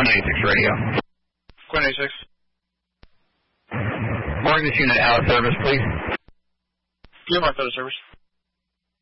196 radio. Quinn 86. Mark this unit out of service, please. You're marked out of service.